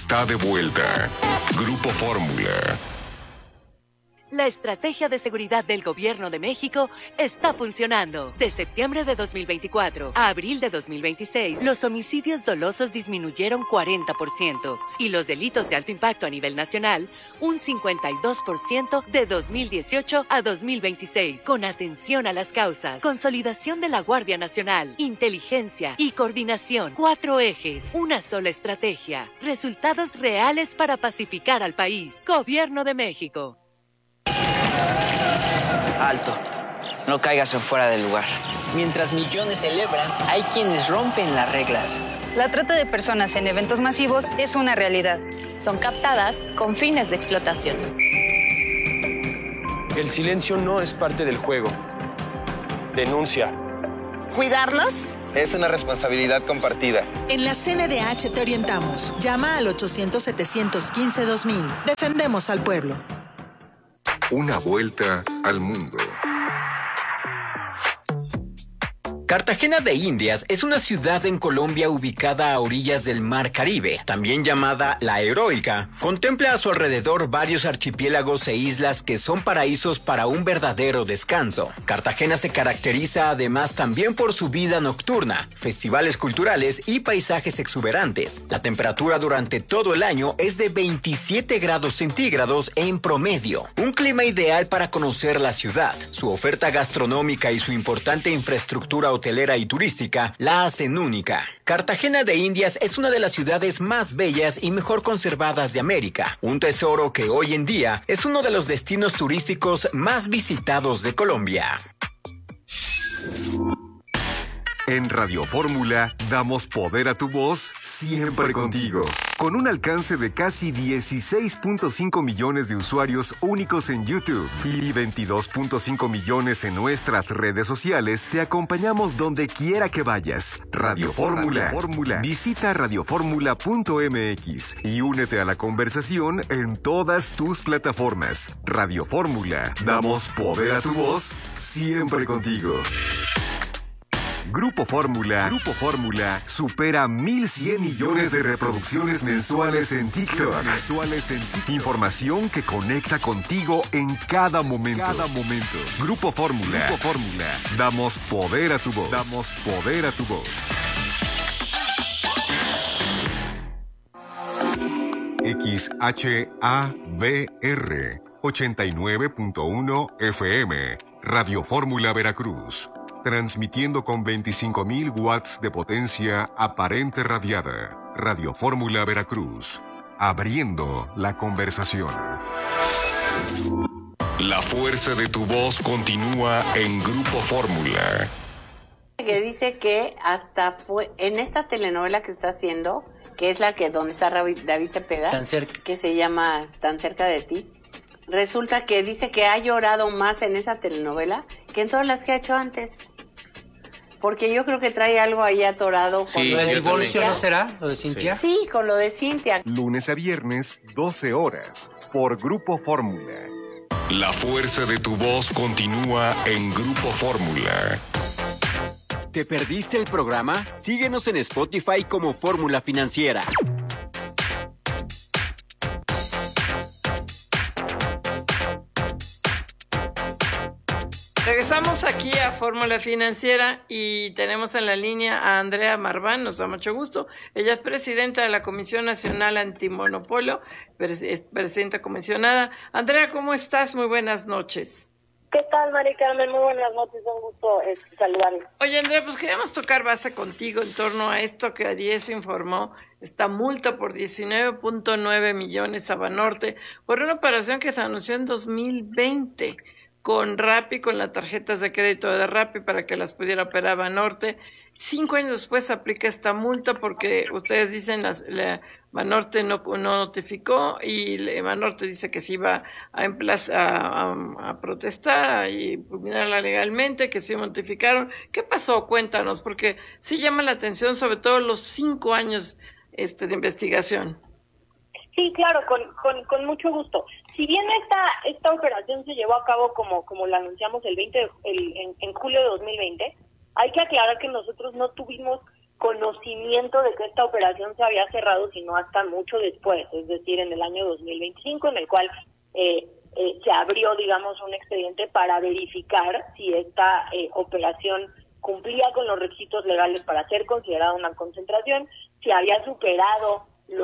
está de vuelta. Grupo Fórmula. La estrategia de seguridad del Gobierno de México está funcionando. De septiembre de 2024 a abril de 2026, los homicidios dolosos disminuyeron 40% y los delitos de alto impacto a nivel nacional un 52% de 2018 a 2026. Con atención a las causas, consolidación de la Guardia Nacional, inteligencia y coordinación. 4 ejes, una sola estrategia. Resultados reales para pacificar al país. Gobierno de México. Alto, no caigas en fuera del lugar. Mientras millones celebran, hay quienes rompen las reglas. La trata de personas en eventos masivos es una realidad. Son captadas con fines de explotación. El silencio no es parte del juego. Denuncia. ¿Cuidarnos? Es una responsabilidad compartida. En la CNDH te orientamos. Llama al 800-715-2000. Defendemos al pueblo. Una vuelta al mundo. Cartagena de Indias es una ciudad en Colombia ubicada a orillas del Mar Caribe, también llamada La Heroica. Contempla a su alrededor varios archipiélagos e islas que son paraísos para un verdadero descanso. Cartagena se caracteriza además también por su vida nocturna, festivales culturales y paisajes exuberantes. La temperatura durante todo el año es de 27 grados centígrados en promedio. Un clima ideal para conocer la ciudad. Su oferta gastronómica y su importante infraestructura hotelera y turística la hacen única. Cartagena de Indias es una de las ciudades más bellas y mejor conservadas de América, un tesoro que hoy en día es uno de los destinos turísticos más visitados de Colombia. En Radio Fórmula damos poder a tu voz siempre contigo. Con un alcance de casi 16.5 millones de usuarios únicos en YouTube y 22.5 millones en nuestras redes sociales, te acompañamos donde quiera que vayas. Radio Fórmula. Visita radioformula.mx y únete a la conversación en todas tus plataformas. Radio Fórmula. Damos poder a tu voz siempre contigo. Grupo Fórmula supera 1,100 millones de reproducciones mensuales en TikTok. Información que conecta contigo en cada momento. Grupo Fórmula. Damos poder a tu voz. XHAVR 89.1 FM. Radio Fórmula Veracruz. Transmitiendo con 25,000 watts de potencia aparente radiada. Radio Fórmula Veracruz. Abriendo la conversación. La fuerza de tu voz continúa en Grupo Fórmula. Que dice que hasta fue en esta telenovela que está haciendo, que es la que donde está David Cepeda, Tan cerca. que se llama Tan cerca de ti. Resulta que dice que ha llorado más en esa telenovela que en todas las que ha hecho antes. Porque yo creo que trae algo ahí atorado. Sí, ¿lo del divorcio no será? ¿Lo de Cintia? Sí, con lo de Cintia. Lunes a viernes, 12 horas, por Grupo Fórmula. La fuerza de tu voz continúa en Grupo Fórmula. ¿Te perdiste el programa? Síguenos en Spotify como Fórmula Financiera. Regresamos aquí a Fórmula Financiera y tenemos en la línea a Andrea Marván, nos da mucho gusto. Ella es presidenta de la Comisión Nacional Antimonopolio, es presidenta comisionada. Andrea, ¿cómo estás? Muy buenas noches. ¿Qué tal, Mari Carmen? Muy buenas noches, un gusto saludarles. Oye, Andrea, pues queríamos tocar base contigo en torno a esto que ADIES informó, esta multa por 19.9 millones a Banorte por una operación que se anunció en 2020 con Rappi, con las tarjetas de crédito de Rappi para que las pudiera operar Banorte. 5 años después aplica esta multa porque ustedes dicen Banorte no notificó y Banorte dice que se iba a protestar y pugnarla legalmente, que se notificaron. ¿Qué pasó? Cuéntanos, porque sí llama la atención sobre todo los 5 años de investigación. Sí, claro, con mucho gusto. Si bien esta operación se llevó a cabo como la anunciamos en julio de 2020, hay que aclarar que nosotros no tuvimos conocimiento de que esta operación se había cerrado, sino hasta mucho después, es decir, en el año 2025, en el cual se abrió, digamos, un expediente para verificar si esta operación cumplía con los requisitos legales para ser considerada una concentración, si había superado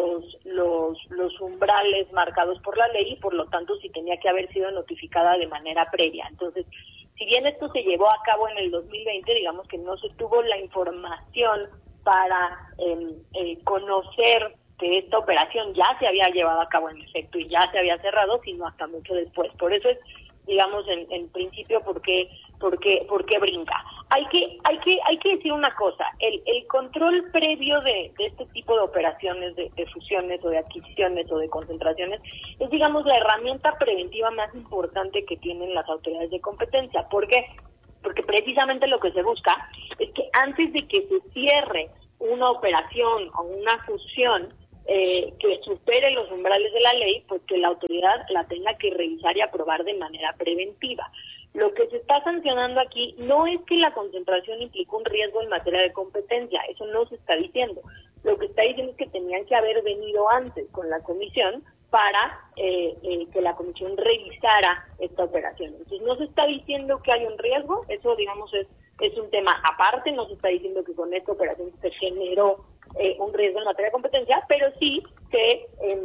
los umbrales marcados por la ley y por lo tanto si tenía que haber sido notificada de manera previa. Entonces, si bien esto se llevó a cabo en el 2020, digamos que no se tuvo la información para conocer que esta operación ya se había llevado a cabo en efecto y ya se había cerrado, sino hasta mucho después. Por eso es, digamos, en principio, ¿por qué brinca? Hay que decir una cosa, el control previo de este tipo de operaciones, de fusiones o de adquisiciones o de concentraciones, es, digamos, la herramienta preventiva más importante que tienen las autoridades de competencia. ¿Por qué? Porque precisamente lo que se busca es que antes de que se cierre una operación o una fusión que supere los umbrales de la ley, pues que la autoridad la tenga que revisar y aprobar de manera preventiva. Lo que se está sancionando aquí no es que la concentración implique un riesgo en materia de competencia, eso no se está diciendo. Lo que está diciendo es que tenían que haber venido antes con la comisión para que la comisión revisara esta operación. Entonces no se está diciendo que hay un riesgo, eso, digamos, es un tema aparte, no se está diciendo que con esta operación se generó un riesgo en materia de competencia, pero sí que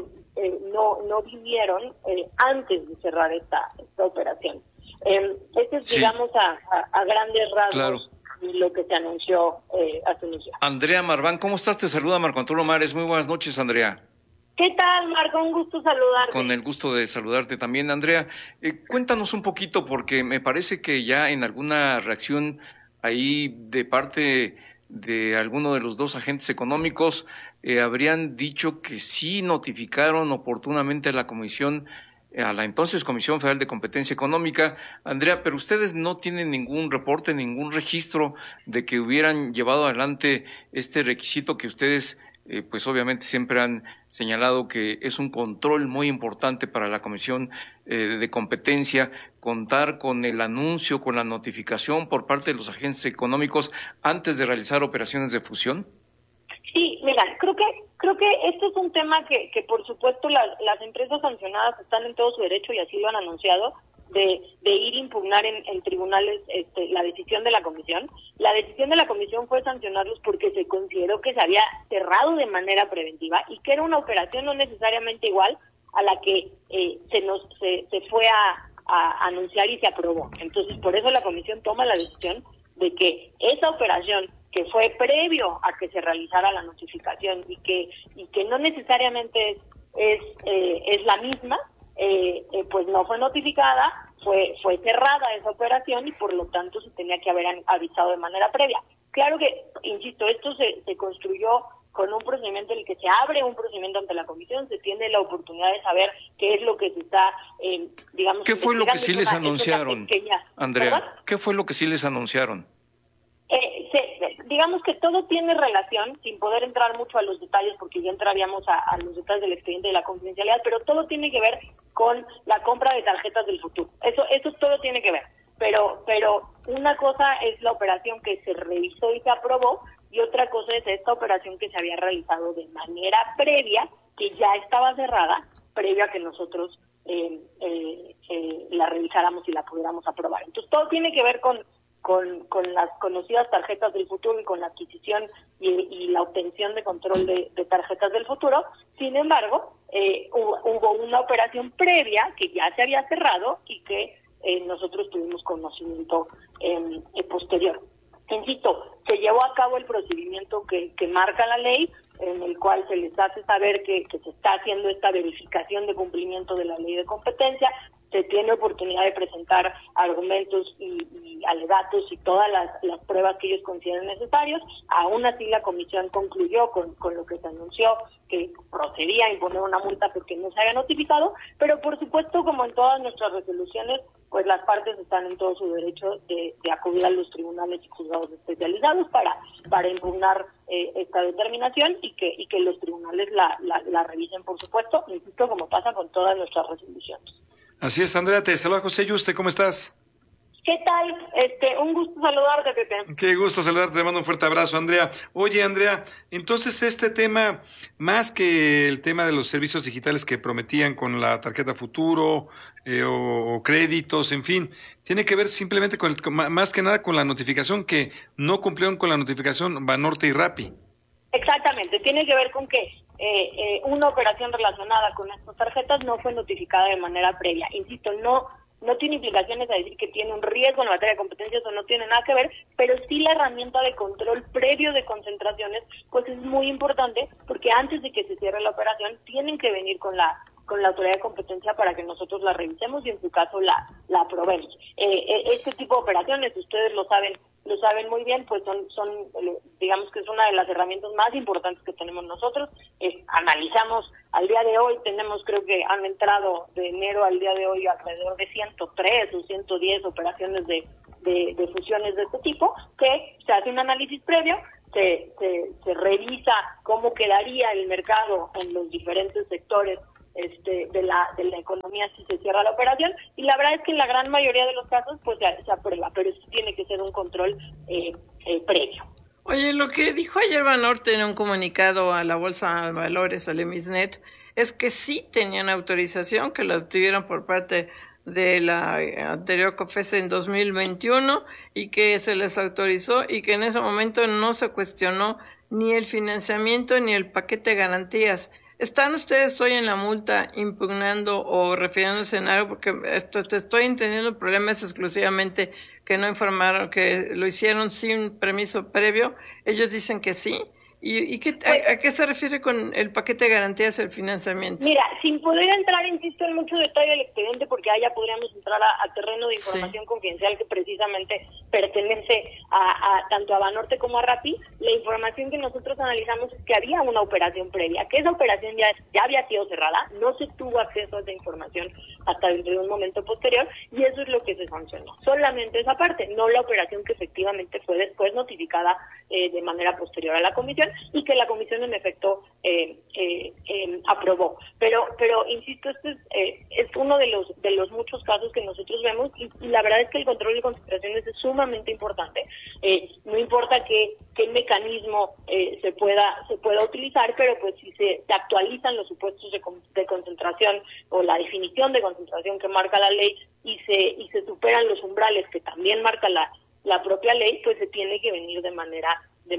no vinieron antes de cerrar esta operación. Este es, digamos, a grandes rasgos, claro, lo que se anunció hace unos días. Andrea Marván, ¿cómo estás? Te saluda Marco Antonio Mares. Muy buenas noches, Andrea. ¿Qué tal, Marco? Un gusto saludarte. Con el gusto de saludarte también, Andrea. Cuéntanos un poquito, porque me parece que ya en alguna reacción ahí de parte de alguno de los dos agentes económicos habrían dicho que sí notificaron oportunamente a la comisión, a la entonces Comisión Federal de Competencia Económica. Andrea, pero ustedes no tienen ningún reporte, ningún registro de que hubieran llevado adelante este requisito que ustedes pues obviamente siempre han señalado que es un control muy importante para la Comisión de Competencia, contar con el anuncio, con la notificación por parte de los agentes económicos antes de realizar operaciones de fusión? Sí, mira, creo que este es un tema que por supuesto las empresas sancionadas están en todo su derecho y así lo han anunciado, de ir a impugnar en tribunales la decisión de la comisión. La decisión de la comisión fue sancionarlos porque se consideró que se había cerrado de manera preventiva y que era una operación no necesariamente igual a la que se fue a anunciar y se aprobó. Entonces, por eso la comisión toma la decisión de que esa operación que fue previo a que se realizara la notificación y que no necesariamente es la misma, pues no fue notificada, fue cerrada esa operación y por lo tanto se tenía que haber avisado de manera previa. Claro que, insisto, esto se construyó con un procedimiento en el que se abre un procedimiento ante la comisión, se tiene la oportunidad de saber qué es lo que se está, digamos... ¿Qué fue lo que sí les anunciaron, Andrea? ¿Verdad? ¿Qué fue lo que sí les anunciaron? Digamos que todo tiene relación, sin poder entrar mucho a los detalles, porque ya entraríamos a los detalles del expediente de la confidencialidad, pero todo tiene que ver con la compra de tarjetas del futuro. Eso todo tiene que ver. Pero una cosa es la operación que se revisó y se aprobó, y otra cosa es esta operación que se había realizado de manera previa, que ya estaba cerrada, previa a que nosotros la revisáramos y la pudiéramos aprobar. Entonces todo tiene que ver con las conocidas tarjetas del futuro y con la adquisición y la obtención de control de tarjetas del futuro. Sin embargo, hubo una operación previa que ya se había cerrado y que nosotros tuvimos conocimiento posterior. Insisto, se llevó a cabo el procedimiento que marca la ley, en el cual se les hace saber que se está haciendo esta verificación de cumplimiento de la ley de competencia. Se tiene oportunidad de presentar argumentos y alegatos y todas las pruebas que ellos consideren necesarios. Aún así, la comisión concluyó con lo que se anunció, que procedía a imponer una multa porque no se había notificado, pero por supuesto, como en todas nuestras resoluciones, pues las partes están en todo su derecho de acudir a los tribunales y juzgados especializados para impugnar esta determinación y que los tribunales la revisen, por supuesto, insisto, como pasa con todas nuestras resoluciones. Así es, Andrea, te saluda José Yuste, ¿cómo estás? ¿Qué tal? Un gusto saludarte, Pepe. Qué gusto saludarte, te mando un fuerte abrazo, Andrea. Oye, Andrea, entonces este tema, más que el tema de los servicios digitales que prometían con la tarjeta Futuro o créditos, en fin, tiene que ver simplemente más que nada con la notificación, que no cumplieron con la notificación Banorte y Rappi. Exactamente, tiene que ver con que una operación relacionada con estas tarjetas no fue notificada de manera previa. Insisto, no tiene implicaciones a decir que tiene un riesgo en materia de competencias, o no tiene nada que ver, pero sí la herramienta de control previo de concentraciones pues es muy importante, porque antes de que se cierre la operación tienen que venir con la autoridad de competencia para que nosotros la revisemos y en su caso la aprobemos. Este tipo de operaciones, ustedes lo saben muy bien, pues son digamos que es una de las herramientas más importantes que tenemos nosotros. Analizamos al día de hoy, creo que han entrado de enero al día de hoy alrededor de 103 o 110 operaciones de fusiones de este tipo, que se hace un análisis previo, se revisa cómo quedaría el mercado en los diferentes sectores de la economía si se cierra la operación, y la verdad es que en la gran mayoría de los casos pues se aprueba, pero sí tiene que ser un control previo. Oye, lo que dijo ayer Banorte en un comunicado a la Bolsa de Valores, al Emisnet, es que sí tenían autorización, que la obtuvieron por parte de la anterior COFECE en 2021 y que se les autorizó y que en ese momento no se cuestionó ni el financiamiento ni el paquete de garantías. ¿Están ustedes hoy en la multa impugnando o refiriéndose en algo? Porque te estoy entendiendo, el problema es exclusivamente que no informaron, que lo hicieron sin permiso previo. Ellos dicen que sí. ¿Y a qué se refiere con el paquete de garantías el financiamiento? Mira, sin poder entrar, insisto, en mucho detalle del expediente, porque allá podríamos entrar a terreno de información confidencial que precisamente pertenece tanto a Banorte como a Rappi. La información que nosotros analizamos es que había una operación previa, que esa operación ya había sido cerrada, no se tuvo acceso a esa información hasta dentro de un momento posterior, y eso es lo que se sancionó. Solamente esa parte, no la operación que efectivamente fue después notificada de manera posterior a la comisión, y que la comisión en efecto aprobó. Pero insisto, este es uno de los muchos casos que nosotros vemos, y la verdad es que el control de concentraciones es sumamente importante. No importa qué mecanismo se pueda utilizar, pero pues si se actualizan los supuestos de concentración o la definición de concentración que marca la ley y se superan los umbrales que también marca la propia ley, pues se tiene que venir de manera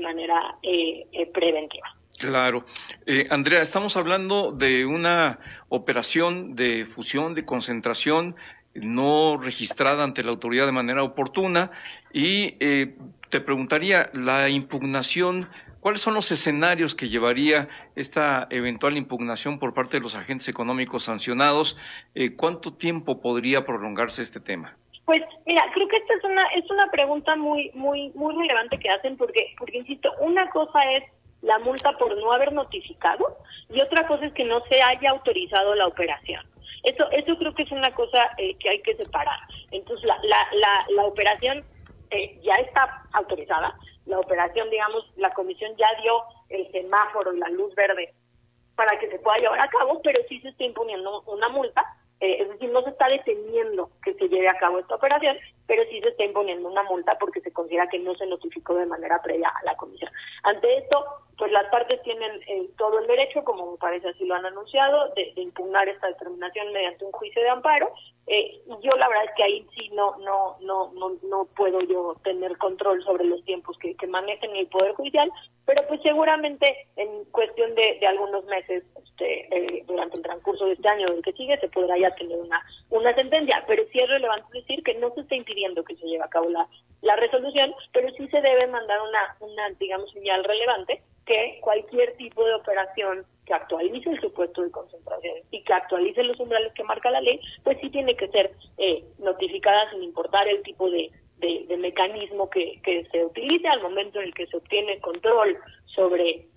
preventiva. Claro. Andrea, estamos hablando de una operación de fusión, de concentración no registrada ante la autoridad de manera oportuna, y te preguntaría, la impugnación, ¿cuáles son los escenarios que llevaría esta eventual impugnación por parte de los agentes económicos sancionados? ¿Cuánto tiempo podría prolongarse este tema? Pues mira, creo que esta es una pregunta muy relevante que hacen, porque insisto, una cosa es la multa por no haber notificado y otra cosa es que no se haya autorizado la operación. Eso creo que es una cosa que hay que separar. Entonces la operación ya está autorizada. La operación, digamos, la comisión ya dio el semáforo y la luz verde para que se pueda llevar a cabo, pero sí se está imponiendo una multa. Es decir, no se está deteniendo que se lleve a cabo esta operación, pero sí se está imponiendo una multa porque se considera que no se notificó de manera previa a la comisión. Ante esto, pues las partes tienen todo el derecho, como me parece así lo han anunciado, de impugnar esta determinación mediante un juicio de amparo. Y yo la verdad es que ahí sí no puedo yo tener control sobre los tiempos que manejen el Poder Judicial, pero pues seguramente en cuestión de algunos meses, durante el transcurso de este año o el que sigue, se podrá ya tener una sentencia. Pero sí es relevante decir que no se está impidiendo que se lleve a cabo la resolución, pero sí se debe mandar una digamos, señal relevante, que cualquier tipo de operación que actualice el supuesto de concentración y que actualice los umbrales que marca la ley, pues sí tiene que ser notificada sin importar el tipo de mecanismo que se utilice al momento en el que se obtiene control sobre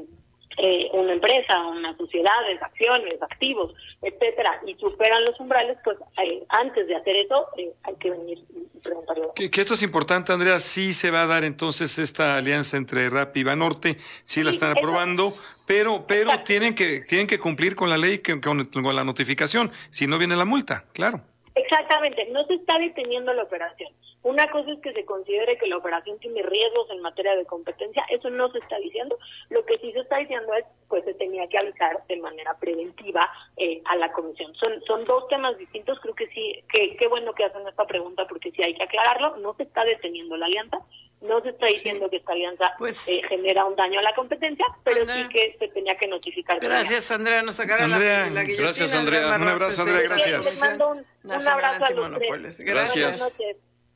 una empresa, una sociedad, acciones, activos, etcétera, y superan los umbrales, pues antes de hacer eso hay que venir y preguntarlo. Que esto es importante, Andrea, sí se va a dar entonces esta alianza entre Rappi y Banorte, sí la están aprobando, pero tienen que cumplir con la ley, con la notificación, si no viene la multa, claro. Exactamente, no se está deteniendo la operación. Una cosa es que se considere que la operación tiene riesgos en materia de competencia, eso no se está diciendo. Lo que sí se está diciendo es, pues se tenía que avisar de manera preventiva a la comisión. Son dos temas distintos, creo que sí, qué bueno que hacen esta pregunta porque sí hay que aclararlo, no se está deteniendo la alianza, no se está diciendo que esta alianza genera un daño a la competencia, pero Andrea, sí que se tenía que notificar. Gracias, Andrea, nos sacaron la guillotina. Gracias, Andrea. Un abrazo, Andrea, gracias. Les mando un abrazo a los tres. Gracias. Buenas noches.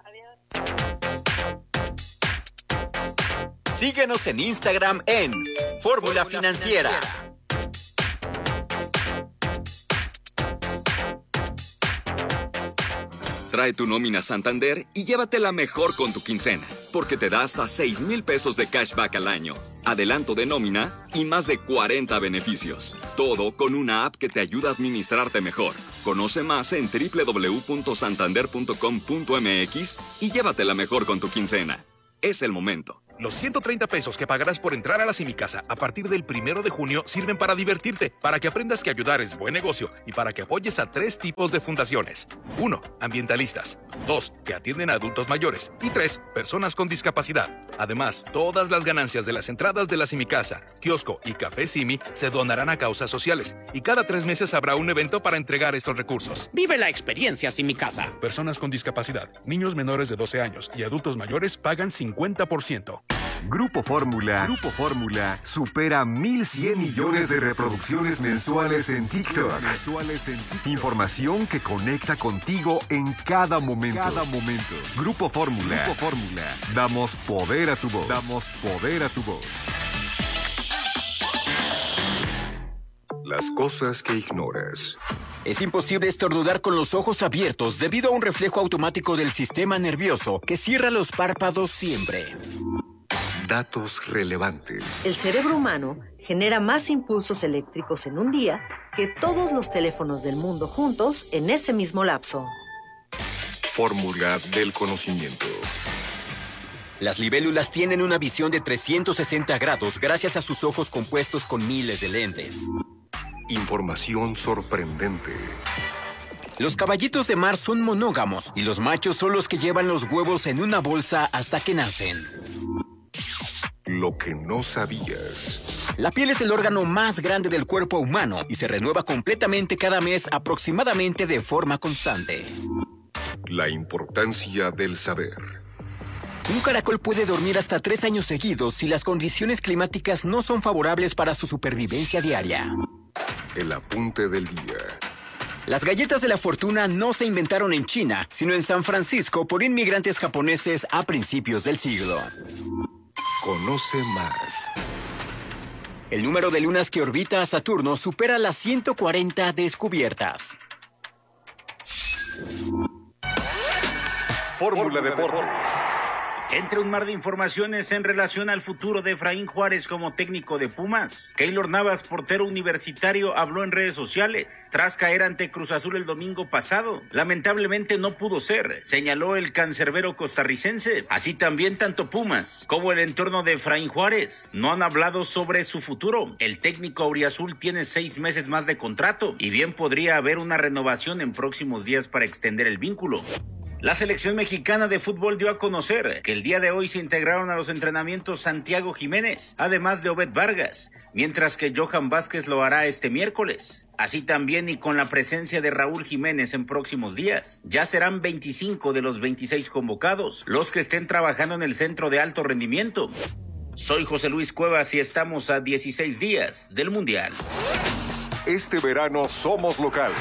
Síguenos en Instagram en Fórmula Financiera. Trae tu nómina Santander y llévatela mejor con tu quincena, porque te da hasta 6,000 pesos de cashback al año, adelanto de nómina y más de 40 beneficios. Todo con una app que te ayuda a administrarte mejor. Conoce más en www.santander.com.mx y llévatela mejor con tu quincena. Es el momento. Los 130 pesos que pagarás por entrar a la Simicasa a partir del 1 de junio sirven para divertirte, para que aprendas que ayudar es buen negocio y para que apoyes a 3 tipos de fundaciones. 1. Ambientalistas. 2. Que atienden a adultos mayores. Y 3. Personas con discapacidad. Además, todas las ganancias de las entradas de la Simicasa, kiosco y café Simi se donarán a causas sociales. Y cada 3 meses habrá un evento para entregar estos recursos. Vive la experiencia Simicasa. Personas con discapacidad, niños menores de 12 años y adultos mayores pagan 50%. Grupo Fórmula supera 1,100 millones de reproducciones mensuales en TikTok. Información que conecta contigo en cada momento. Grupo Fórmula. Damos poder a tu voz. Las cosas que ignoras. Es imposible estornudar con los ojos abiertos debido a un reflejo automático del sistema nervioso que cierra los párpados siempre. Datos relevantes. El cerebro humano genera más impulsos eléctricos en un día que todos los teléfonos del mundo juntos en ese mismo lapso. Fórmula del conocimiento. Las libélulas tienen una visión de 360 grados gracias a sus ojos compuestos con miles de lentes. Información sorprendente. Los caballitos de mar son monógamos y los machos son los que llevan los huevos en una bolsa hasta que nacen. Lo que no sabías. La piel es el órgano más grande del cuerpo humano y se renueva completamente cada mes aproximadamente de forma constante. La importancia del saber. Un caracol puede dormir hasta 3 años seguidos si las condiciones climáticas no son favorables para su supervivencia diaria. El apunte del día. Las galletas de la fortuna no se inventaron en China, sino en San Francisco por inmigrantes japoneses a principios del siglo. Conoce más. El número de lunas que orbita a Saturno supera las 140 descubiertas. Fórmula Deportes. Entre un mar de informaciones en relación al futuro de Efraín Juárez como técnico de Pumas, Keylor Navas, portero universitario, habló en redes sociales tras caer ante Cruz Azul el domingo pasado. Lamentablemente no pudo ser, señaló el cancerbero costarricense. Así también tanto Pumas como el entorno de Efraín Juárez no han hablado sobre su futuro. El técnico auriazul tiene 6 meses más de contrato y bien podría haber una renovación en próximos días para extender el vínculo. La selección mexicana de fútbol dio a conocer que el día de hoy se integraron a los entrenamientos Santiago Jiménez, además de Obed Vargas, mientras que Johan Vázquez lo hará este miércoles. Así también y con la presencia de Raúl Jiménez en próximos días. Ya serán 25 de los 26 convocados los que estén trabajando en el centro de alto rendimiento. Soy José Luis Cuevas y estamos a 16 días del Mundial. Este verano somos locales.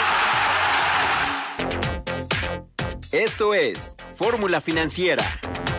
Esto es Fórmula Financiera.